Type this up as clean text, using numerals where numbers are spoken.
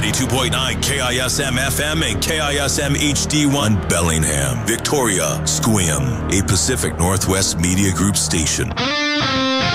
92.9 KISM FM and KISM HD1 Bellingham, Victoria, Sequim, a Pacific Northwest Media Group station.